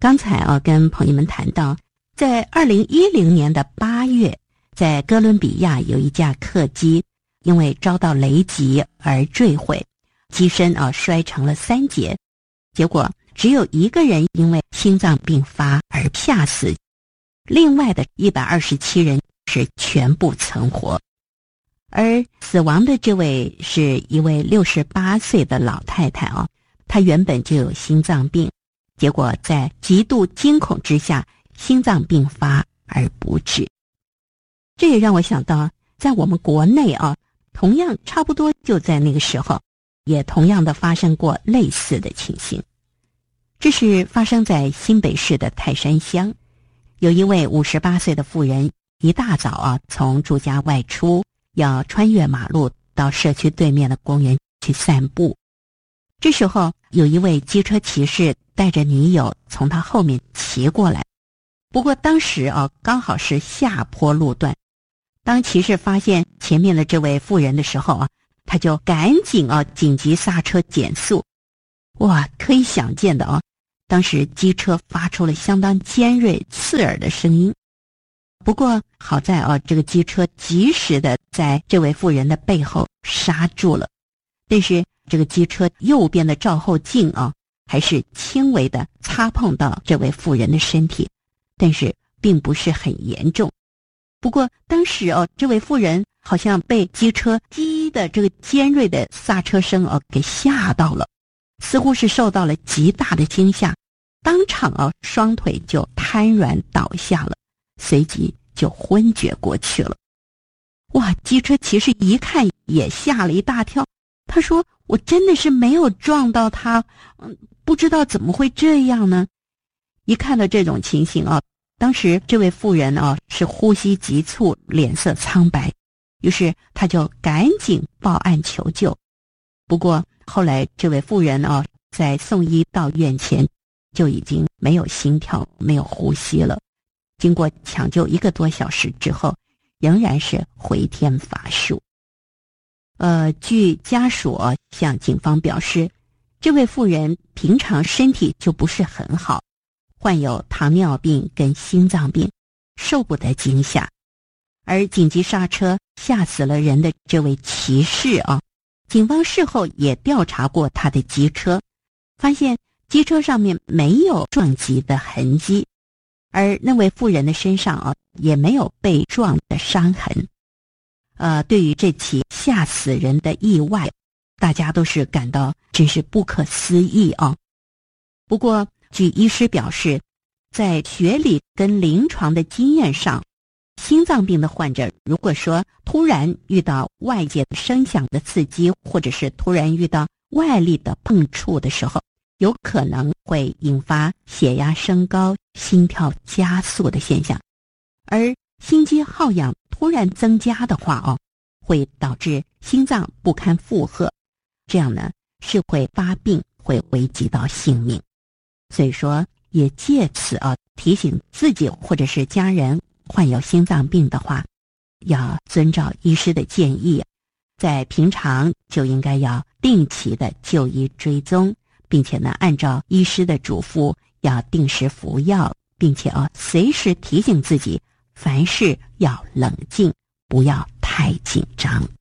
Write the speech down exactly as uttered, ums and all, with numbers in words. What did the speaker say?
刚才啊跟朋友们谈到，在二零一零年的八月，在哥伦比亚有一架客机因为遭到雷击而坠毁，机身啊摔成了三截，结果只有一个人因为心脏病发而吓死，另外的一百二十七人是全部存活。而死亡的这位是一位六十八岁的老太太啊，她原本就有心脏病，结果在极度惊恐之下，心脏病发而不治。这也让我想到，在我们国内啊，同样差不多就在那个时候，也同样的发生过类似的情形。这是发生在新北市的泰山乡，有一位五十八岁的妇人，一大早啊从住家外出，要穿越马路到社区对面的公园去散步。这时候有一位机车骑士带着女友从他后面骑过来，不过当时啊刚好是下坡路段，当骑士发现前面的这位妇人的时候啊，他就赶紧啊紧急刹车减速。哇，可以想见的啊，当时机车发出了相当尖锐刺耳的声音。不过好在啊，这个机车及时的在这位妇人的背后刹住了，但是这个机车右边的照后镜啊，还是轻微的擦碰到这位妇人的身体，但是并不是很严重。不过当时哦，这位妇人好像被机车叽的这个尖锐的刹车声哦给吓到了，似乎是受到了极大的惊吓，当场哦双腿就瘫软倒下了，随即就昏厥过去了。哇，机车骑士一看也吓了一大跳，他说我真的是没有撞到他，嗯，不知道怎么会这样呢？一看到这种情形啊，当时这位妇人啊是呼吸急促，脸色苍白，于是他就赶紧报案求救。不过后来这位妇人啊在送医到院前就已经没有心跳，没有呼吸了，经过抢救一个多小时之后，仍然是回天乏术。呃，据家属啊向警方表示，这位妇人平常身体就不是很好，患有糖尿病跟心脏病，受不得惊吓。而紧急刹车吓死了人的这位骑士啊，警方事后也调查过他的机车，发现机车上面没有撞击的痕迹，而那位妇人的身上啊也没有被撞的伤痕。呃，对于这起吓死人的意外，大家都是感到真是不可思议啊。不过据医师表示，在学理跟临床的经验上，心脏病的患者如果说突然遇到外界的声响的刺激，或者是突然遇到外力的碰触的时候，有可能会引发血压升高、心跳加速的现象。而心肌耗氧突然增加的话哦，会导致心脏不堪负荷，这样呢是会发病，会危及到性命。所以说也借此啊提醒自己或者是家人患有心脏病的话，要遵照医师的建议，在平常就应该要定期的就医追踪，并且呢按照医师的嘱咐要定时服药，并且啊随时提醒自己凡事要冷静，不要太紧张。